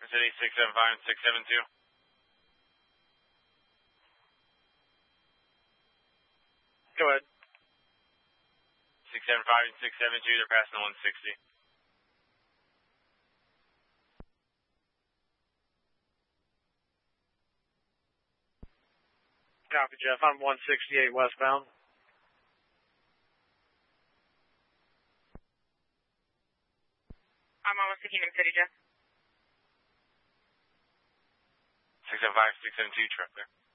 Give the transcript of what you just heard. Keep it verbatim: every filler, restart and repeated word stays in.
City six seven five and six seven two. Go ahead. six seven five and six seven two, they're passing the one sixty. Copy, Jeff. I'm one sixty-eight westbound. I'm almost to Kingdom City, Jeff. six seven five, six seven two, truck there.